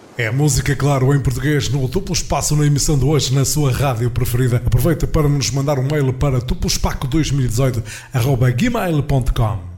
É música, claro, em português, no Duplo Espaço, na emissão de hoje, na sua rádio preferida. Aproveita para nos mandar um mail para duplospaco2018@gmail.com.